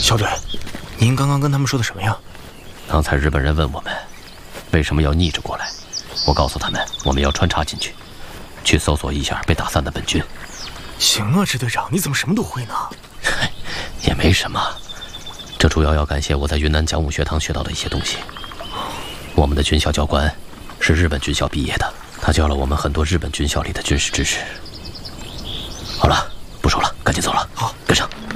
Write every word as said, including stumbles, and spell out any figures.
小队，您刚刚跟他们说的什么呀？ 刚才日本人问我们，为什么要逆着过来？我告诉他们，我们要穿插进去，去搜索一下被打散的本军。 行啊，支队长，你怎么什么都会呢？ 也没什么，这主要要感谢我在云南讲武学堂学到的一些东西。我们的军校教官是日本军校毕业的，他教了我们很多日本军校里的军事知识。